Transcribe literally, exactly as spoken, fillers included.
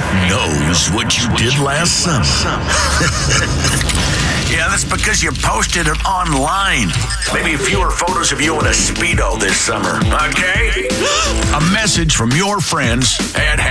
knows what you did last summer. Yeah, that's because you posted it online. Maybe fewer photos of you in a Speedo this summer, okay? A message from your friends at